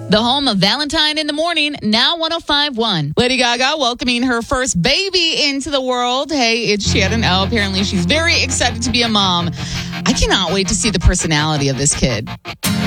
The home of Valentine in the Morning, now 105.1. Lady Gaga welcoming her first baby into the world. Hey, it's Shannon O. Apparently, she's very excited to be a mom. I cannot wait to see the personality of this kid.